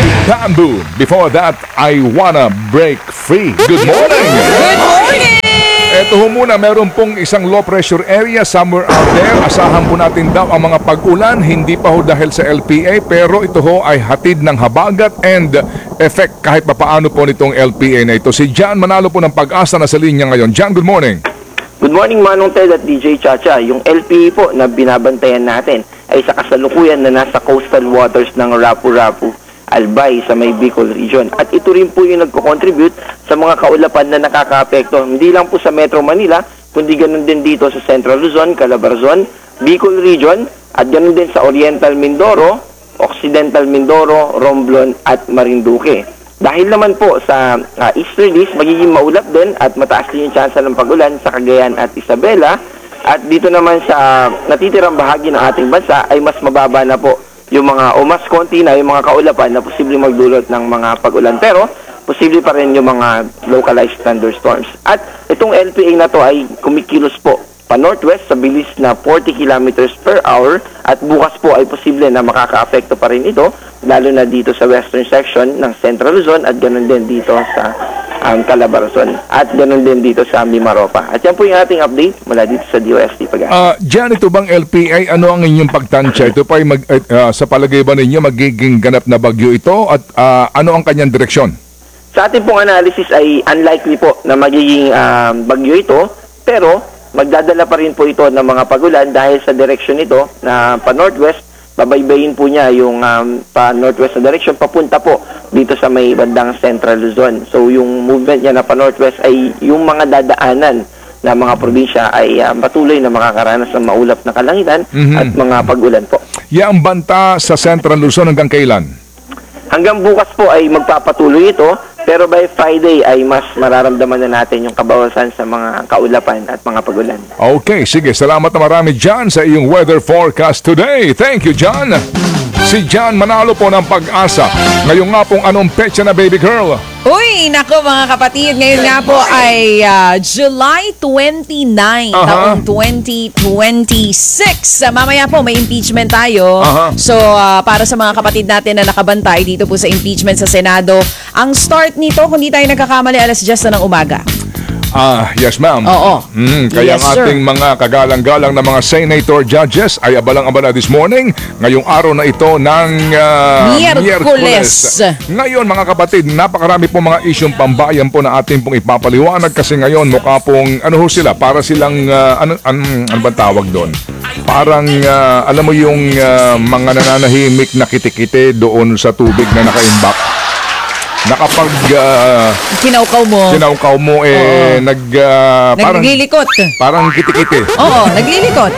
Bamboo. Before that, I Wanna Break Free. Good morning! Good morning! Ito ho muna, meron pong isang low pressure area somewhere out there. Asahan po natin daw ang mga pag-ulan, hindi pa ho dahil sa LPA, pero ito ho ay hatid ng habagat and effect kahit papaano po nitong LPA na ito. Si John Manalo po ng Pag-asa na sa linya ngayon. John, good morning. Good morning, Manong Ted at DJ Chacha. Yung LPA po na binabantayan natin ay sa kasalukuyan na nasa coastal waters ng Rapu-Rapu, Albay sa may Bicol region. At ito rin po yung nagko-contribute sa mga kaulapan na nakakaapekto. Hindi lang po sa Metro Manila, kundi ganun din dito sa Central Luzon, Calabarzon, Bicol region, at ganun din sa Oriental Mindoro, Occidental Mindoro, Romblon at Marinduque. Dahil naman po sa easterlies, magiging maulap din at mataas din yung tsansa ng pag-ulan sa Cagayan at Isabela. At dito naman sa natitirang bahagi ng ating bansa ay mas mababa na po yung mga o mas konti na yung mga kaulapan na posibleng magdulot ng mga pag-ulan. Pero posible pa rin yung mga localized thunderstorms. At itong LPA na to ay kumikilos po pa-northwest sa bilis na 40 kilometers per hour at bukas po ay posible na makaka-apekto pa rin ito lalo na dito sa western section ng Central Luzon at ganun din dito sa Calabarzon at ganun din dito sa Mimaropa. At yan po yung ating update mula dito sa DOST Pag-asa. Diyan, ito bang LPA, ano ang inyong pagtansya? Ito pa ay sa palagay ba ninyo magiging ganap na bagyo ito at ano ang kanyang direksyon? Sa ating pong analysis ay unlikely po na magiging bagyo ito, pero magdadala pa rin po ito ng mga pagulan dahil sa direksyon nito na pa-northwest, babaybayin po niya yung pa-northwest na direction papunta po dito sa may bandang Central Luzon. So yung movement niya na pa-northwest ay yung mga dadaanan na mga probinsya ay patuloy na makakaranas ng maulap na kalangitan at mga pag-ulan po. Yang banta sa Central Luzon hanggang kailan? Hanggang bukas po ay magpapatuloy ito, pero by Friday ay mas mararamdaman na natin yung kabawasan sa mga kaulapan at mga pagulan. Okay, sige. Salamat na marami, John, sa iyong weather forecast today. Thank you, John. Si John Manalo po ng Pag-asa. Ngayon nga pong anong petsa na, baby girl? Uy, nako mga kapatid, ngayon nga po ay July 29, taong 2026. Mamaya po may impeachment tayo. So, para sa mga kapatid natin na nakabantay dito po sa impeachment sa Senado, ang start nito, kung di tayo nagkakamali, alas 10 na ng umaga. Yes, ma'am. Oo. Kaya Yes, ang ating mga kagalang-galang na mga senator judges ay abalang-abala this morning, ngayong araw na ito ng Miyerkules. Ngayon, mga kapatid, napakarami po mga isyong pambayan po na ating pong ipapaliwanag kasi ngayon mukha pong, ano ho sila, para silang, ano ba tawag doon? Parang, alam mo yung mga nananahimik na kitikite doon sa tubig na nakaimbak. Nakapag Kinaukaw mo naglilikot. Parang kitikite. Oo, naglilikot.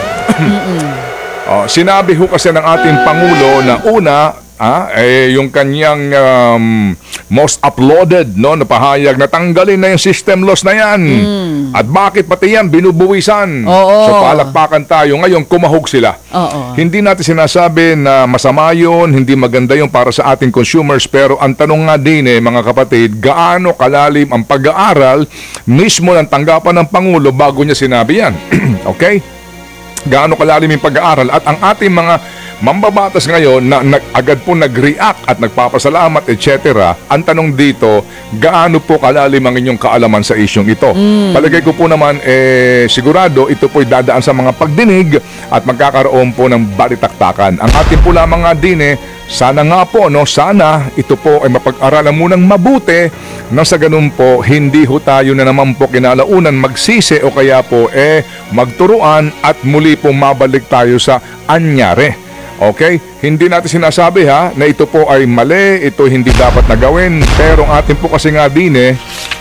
Sinabi ho kasi ng ating Pangulo na una yung kanyang most uploaded na pahayag na tanggalin na yung system loss na yan. At bakit pati yan binubuwisan? So palakpakan tayo. Ngayon kumahog sila. Hindi natin sinasabi na masama yun, hindi maganda yun para sa ating consumers, pero ang tanong nga din mga kapatid, gaano kalalim ang pag-aaral mismo ng tanggapan ng Pangulo bago niya sinabi yan? Okay? Gaano kalalim yung pag-aaral at ang ating mga mambabatas ngayon na agad po nag-react at nagpapasalamat etc. Ang tanong dito, gaano po kalalim ang inyong kaalaman sa isyong ito? Palagay ko po naman, sigurado ito po'y dadaan sa mga pagdinig at magkakaroon po ng balitaktakan. Ang atin po lamang nga din sana nga po, sana ito po ay mapag-aralan munang mabuti na sa ganun po, hindi ho tayo na naman po kinalaunan magsisi o kaya po magturuan at muli po mabalik tayo sa anyari. Okay? Hindi natin sinasabi na ito po ay mali, ito hindi dapat na gawin, pero ang atin po kasi nga din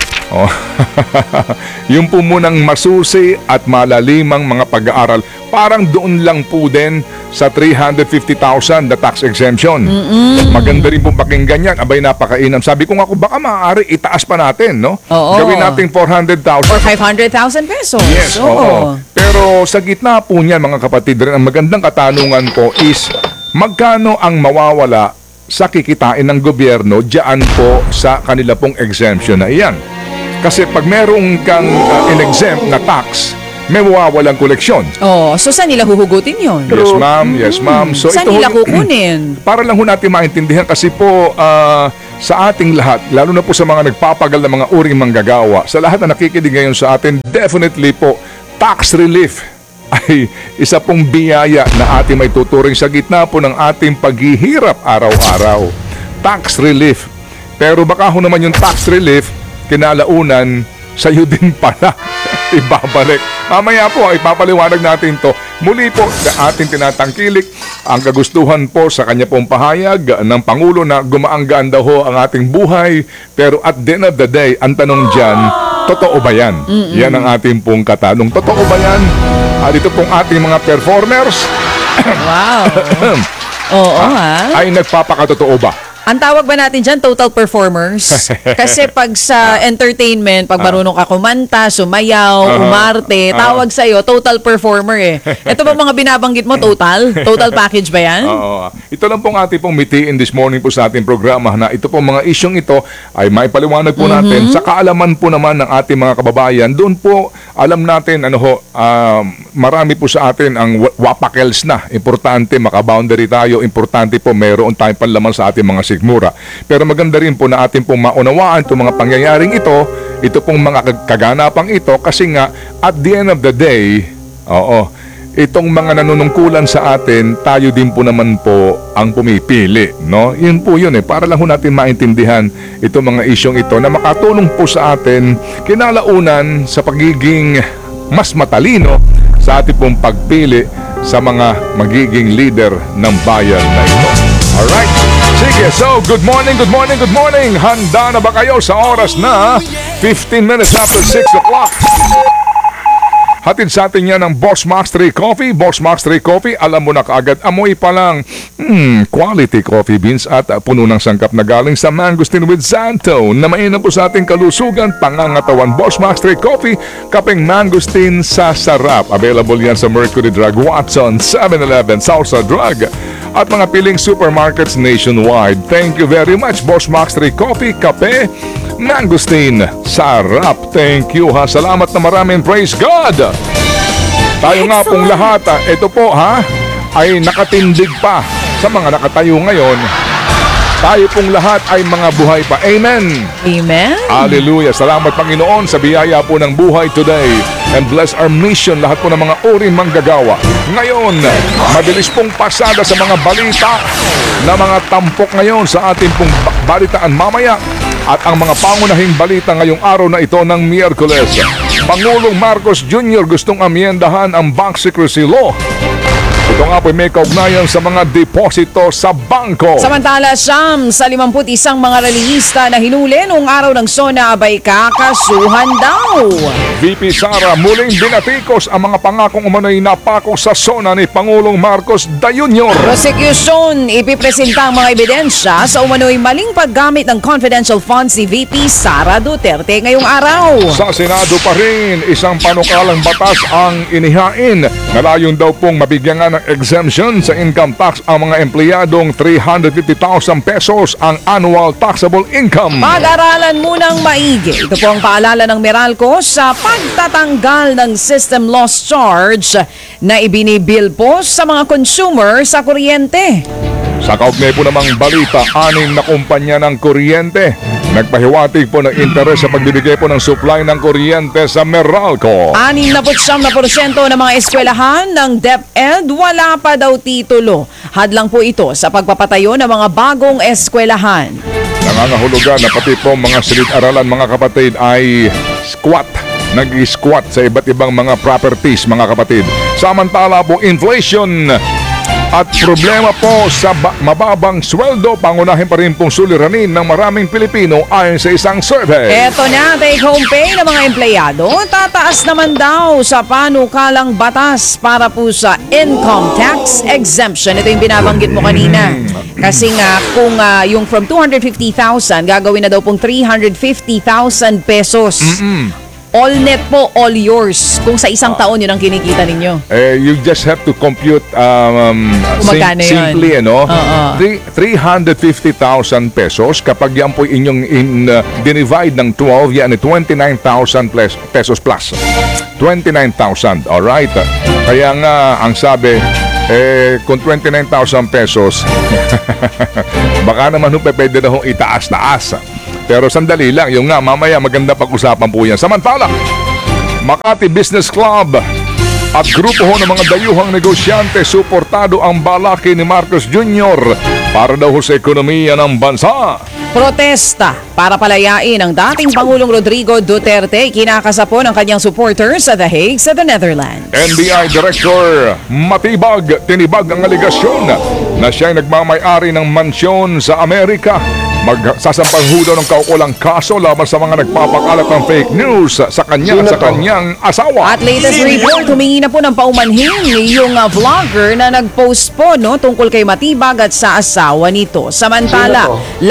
yung po munang masusi at malalimang mga pag-aaral, parang doon lang po din sa 350,000 na tax exemption. Maganda rin po pakinggan yan. Abay, napakainam. Sabi ko nga kung baka maaari itaas pa natin, no? Gawin natin 400,000 or 500,000 pesos. Yes, oo. Pero sa gitna po niyan, mga kapatid, rin ang magandang katanungan po is magkano ang mawawala sa kikitain ng gobyerno diyan po sa kanila pong exemption na iyan. Kasi pag merong kang in-exempt na tax, may mawawalang koleksyon. Oh, so saan nila huhugutin yun? Yes, ma'am. Yes, ma'am. So Saan ito nila kukunin? para lang ho natin maintindihan kasi po sa ating lahat, lalo na po sa mga nagpapagal ng mga uring manggagawa, sa lahat na nakikinig ngayon sa atin, definitely po, tax relief ay isa pong biyaya na ating may tuturing sa gitna po ng ating paghihirap araw-araw. Tax relief. Pero baka ho naman yung tax relief, kinalaunan, sa'yo din pala ibabalik. Mamaya po, ipapaliwanag natin to. Muli po, na ating tinatangkilik ang kagustuhan po sa kanya pong pahayag ng Pangulo na gumaanggaan daw ho ang ating buhay. Pero at the end of the day, ang tanong dyan, totoo ba yan? Yan ang ating pong katanong. Totoo ba yan? At ito pong ating mga performers Wow. Oo, ha? ay nagpapakatotoo ba? Ang tawag ba natin dyan, total performers? Kasi pag sa entertainment, pag marunong ka kumanta, sumayaw, umarte, tawag sa'yo, total performer eh. Ito ba mga binabanggit mo, total? Total package ba yan? Oo. Ito lang pong ating pong mitiin this morning po sa ating programa na ito pong mga isyong ito ay may paliwanag po natin sa kaalaman po naman ng ating mga kababayan. Doon po alam natin marami po sa atin ang wapakels na. Importante makaboundary tayo. Importante po mayroon tayong panlaman sa ating mga sigmura. Pero maganda rin po na ating pong maunawaan itong mga pangyayaring ito pong mga kaganapang ito kasi nga at the end of the day, itong mga nanunungkulan sa atin, tayo din po naman po ang pumipili, no? Yun po yun para lang ho natin maintindihan itong mga isyong ito na makatulong po sa atin kinalaunan sa pagiging mas matalino sa ating pong pagpili sa mga magiging leader ng bayan na ito. Alright? Sige, so good morning. Handa na ba kayo sa oras na 15 minutes after 6 o'clock? Hatid sa atin yan ng Boss Max 3 Coffee. Boss Max 3 Coffee, alam mo na kaagad, amoy pa lang quality coffee beans at puno ng sangkap na galing sa Mangosteen with Xantho na mainam po sa ating kalusugan, pangangatawan. Boss Max 3 Coffee, kapeng Mangosteen sa sarap. Available yan sa Mercury Drug, Watson, 7-Eleven, Salsa Drug at mga piling supermarkets nationwide. Thank you very much, Boss Max 3 Coffee, kape, Mangosteen, sarap. Thank you ha. Salamat na maraming. Praise God. Tayo nga pong lahat, ito po ay nakatindig pa sa mga nakatayo ngayon. Tayo pong lahat ay mga buhay pa. Amen. Amen. Hallelujah. Salamat Panginoon sa biyaya po ng buhay today. And bless our mission, lahat po ng mga uri manggagawa. Ngayon, mabilis pong pasada sa mga balita na mga tampok ngayon sa ating pong balitaan mamaya. At ang mga pangunahing balita ngayong araw na ito ng Miyerkules. Pangulong Marcos Jr. gustong amyendahan ang Bank Secrecy Law. Ito nga po may kaugnayan sa mga deposito sa bangko. Samantala, Sam, sa 51 mga relihista na hinuli noong araw ng SONA abay kakasuhan daw. VP Sara muling binatikos ang mga pangakong umano'y napako sa SONA ni Pangulong Marcos Jr. Prosecution, ipipresenta ang mga ebidensya sa umano'y maling paggamit ng confidential funds ni VP Sara Duterte ngayong araw. Sa Senado pa rin, isang panukalang batas ang inihain na layon daw pong mabigyan nga ng exemption sa income tax ang mga empleyadong 350,000 pesos ang annual taxable income. Pag-aralan munang maigi. Ito po ang paalala ng Meralco sa pagtatanggal ng system loss charge na ibinibil po sa mga consumer sa kuryente. Sa kaugnay po namang balita, 6 na kumpanya ng kuryente nagpahiwatig po ng interes sa pagbibigay po ng supply ng kuryente sa Meralco. 69% ng mga eskwelahan ng DepEd wala pa daw titulo. Hadlang po ito sa pagpapatayo ng mga bagong eskwelahan. Nangangahulugan na pati po mga silid-aralan mga kapatid ay nag-squat sa iba't ibang mga properties mga kapatid. Samantala po inflation at problema po sa mababang sweldo, pangunahin pa rin pong suliranin ng maraming Pilipino ayon sa isang survey. Eto na, take-home pay ng mga empleyado, tataas naman daw sa panukalang batas para po sa income tax exemption. Ito yung binabanggit mo kanina. Kasi nga, kung yung from 250,000, gagawin na daw pong 350,000 pesos. All net po, all yours. Kung sa isang taon yun ang kinikita ninyo. You just have to compute magkano yun? simply, 350,000 pesos. Kapag yan po inyong divide ng 12, yan ay 29,000 pesos plus. 29,000. Alright? Kaya nga, ang sabi, kung 29,000 pesos, baka naman pwede na hong itaas-taas. Pero sandali lang, yung nga, mamaya maganda pag-usapan po yan. Samantala, Makati Business Club at grupo ho ng mga dayuhang negosyante suportado ang balaki ni Marcos Jr. para daw sa ekonomiya ng bansa. Protesta para palayain ang dating Pangulong Rodrigo Duterte kinakasapo ng kanyang supporters sa The Hague sa the Netherlands. NBI Director Matibag tinibag ang aligasyon na siya ay nagmamay-ari ng mansyon sa Amerika. Magsasampang ho daw ng kaukulang kaso laban sa mga nagpapakalat ng fake news sa kanya at sa kanyang asawa. At latest report, humingi na po ng paumanhin yung vlogger na nag-post po tungkol kay Matibag at sa asawa nito. Samantala,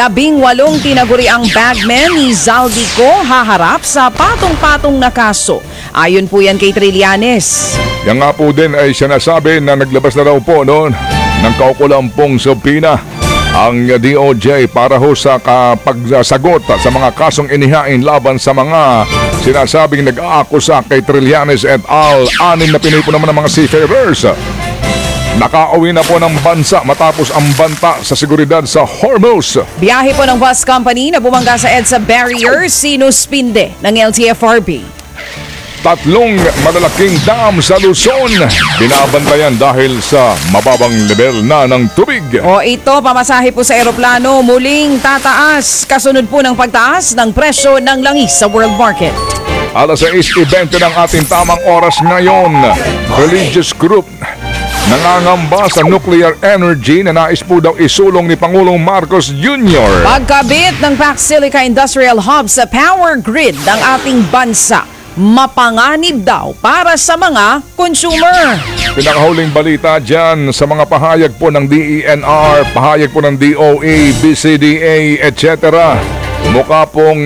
18 tinaguriang bagman ni Zaldico haharap sa patong-patong na kaso. Ayon po yan kay Trillanes. Yan nga po din ay sinasabi na naglabas na daw po ng kaukulang pong subpoena ang DOJ para ho sa pagsagot sa mga kasong inihain laban sa mga sinasabing nag-aakusa kay Trillanes et al. 6 na Pinoy po naman ng mga seafarers. Nakauwi na po ng bansa matapos ang banta sa seguridad sa Hormuz. Biyahe po ng bus company na bumangga sa EDSA barrier, sinuspinde ng LTFRB. 3 malalaking dam sa Luzon binabantayan dahil sa mababang level na ng tubig. O ito, pamasahe po sa eroplano muling tataas. Kasunod po ng pagtaas ng presyo ng langis sa world market. Alas 6:20 ng ating tamang oras ngayon. Religious group nangangamba sa nuclear energy na nais po daw isulong ni Pangulong Marcos Jr. Pagkabit ng Pac Silica Industrial Hub sa power grid ng ating bansa, mapanganib daw para sa mga consumer. Pinakahuling balita dyan sa mga pahayag po ng DENR, pahayag po ng DOE, BCDA, etc. Mukha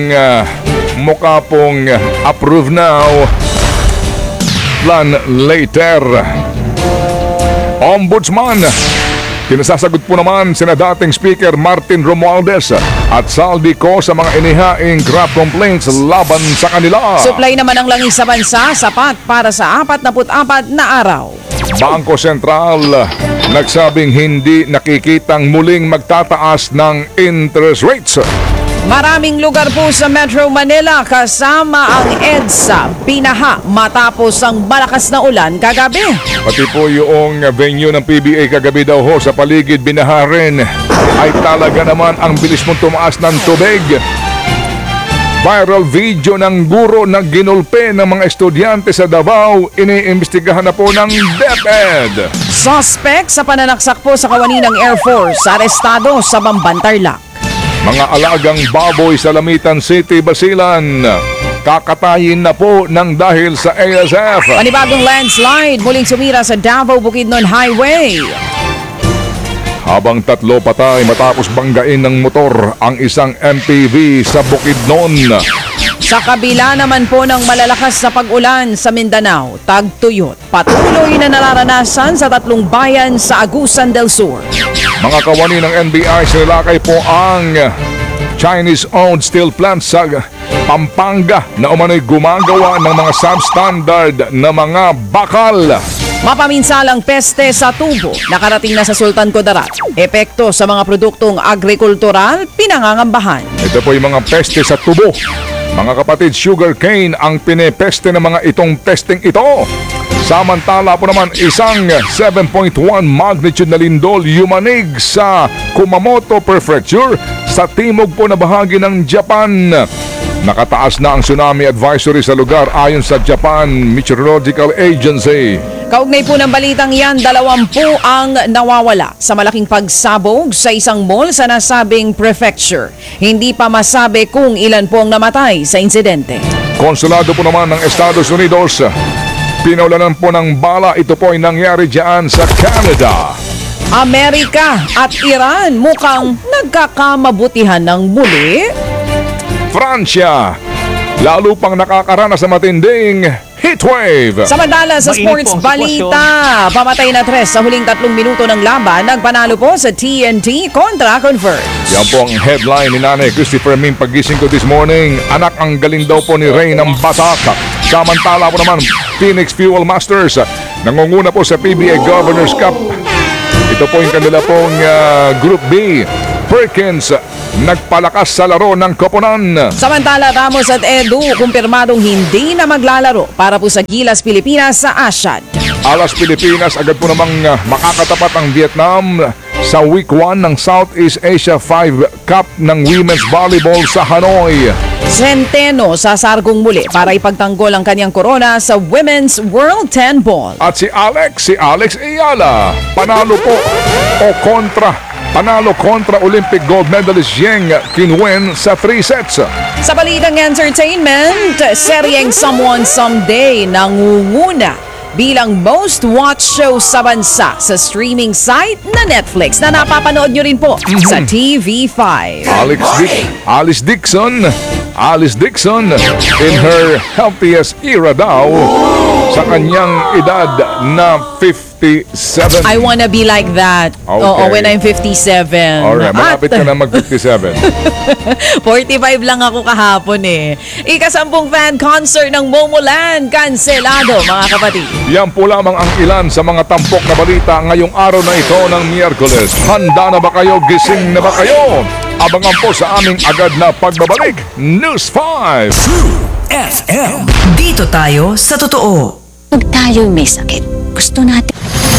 pong approve now, plan later. Ombudsman, pinasasagot po naman sina dating Speaker Martin Romualdez at Zaldico sa mga inihaing graft complaints laban sa kanila. Supply naman ng langis sa bansa, sapat para sa 44 na araw. Bangko Sentral nagsabing hindi nakikitang muling magtataas ng interest rates. Maraming lugar po sa Metro Manila kasama ang EDSA binaha matapos ang malakas na ulan kagabi. Pati po yung venue ng PBA kagabi daw ho sa paligid binaha rin. Ay talaga naman ang bilis mong tumaas ng tubig. Viral video ng guro na ginulpe ng mga estudyante sa Davao, iniimbestigahan na po ng DepEd. Suspect sa pananaksak po sa kawani ng Air Force, arestado sa Bambantarlac. Mga alagang baboy sa Lamitan City, Basilan, kakatayin na po ng dahil sa ASF. Panibagong landslide muling sumira sa Davao Bukidnon Highway. Habang 3 patay matapos banggain ng motor ang isang MPV sa Bukidnon. Sa kabila naman po ng malalakas na pag-ulan sa Mindanao, tagtuyot, patuloy na nararanasan sa 3 bayan sa Agusan del Sur. Mga kawani ng NBI, sinilakay po ang Chinese-owned steel plant sa Pampanga na umano'y gumagawa ng mga substandard na mga bakal. Mapaminsalang peste sa tubo, nakarating na sa Sultan Kudarat. Epekto sa mga produktong agrikultural, pinangangambahan. Ito po yung mga peste sa tubo. Mga kapatid, sugarcane ang pinepeste ng mga itong pesting ito. Samantala po naman, isang 7.1 magnitude na lindol yumanig sa Kumamoto Prefecture sa timog po na bahagi ng Japan. Nakataas na ang tsunami advisory sa lugar ayon sa Japan Meteorological Agency. Kaugnay po ng balitang yan, 20 ang nawawala sa malaking pagsabog sa isang mall sa nasabing prefecture. Hindi pa masabi kung ilan po ang namatay sa insidente. Konsulado po naman ng Estados Unidos, pinaulanan po ng bala. Ito po ay nangyari dyan sa Canada. Amerika at Iran mukhang nagkakamabutihan ng muli. Fransya, lalo pang nakakaranas sa matinding heatwave. Samantala sa sports balita, pamatay na 3 sa huling 3 minuto ng laban, nagpanalo po sa TNT kontra Converge. Yan po ang headline ni Nanay Christopher Min pagising ko this morning. Anak, ang galing daw po ni Ray ng Batak. Samantala po naman, Phoenix Fuel Masters nangunguna po sa PBA Governors Cup. Ito po yung kanila pong Group B. Perkins nagpalakas sa laro ng koponan. Samantala, Ramos at Edu kumpirmadong hindi na maglalaro para po sa Gilas Pilipinas sa Asian. Alas Pilipinas agad po namang makakatapat ang Vietnam sa Week 1 ng Southeast Asia 5 Cup ng Women's Volleyball sa Hanoi. Centeno sasargong muli para ipagtanggol ang kanyang korona sa Women's World 10 Ball. At si Alex Ayala, panalo po o kontra. Panalo kontra Olympic gold medalist Yeng Qinwen sa 3 sets. Sa balitang entertainment, seryeng Someone Someday nangunguna bilang most watched show sa bansa sa streaming site na Netflix na napapanood nyo rin po sa TV5. Alice Dixon in her healthiest era daw sa kanyang edad na 57. I wanna be like that. Okay. Oo, when I'm 57. Alright, malapit ka na mag-57. 45 lang ako kahapon eh. Ika-10 fan concert ng Momoland, kanselado mga kapatid. Yan po lamang ang ilan sa mga tampok na balita ngayong araw na ito ng Miyerkules. Handa na ba kayo? Gising na ba kayo? Abangan po sa aming agad na pagbabalik. News 5! True FM. Dito tayo sa totoo. Pag tayo may sakit, gusto natin.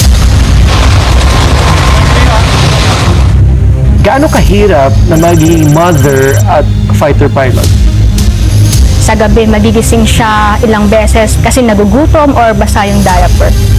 Gaano kahirap na maging mother at fighter pilot? Sa gabi, magigising siya ilang beses kasi nagugutom or basa yung diaper.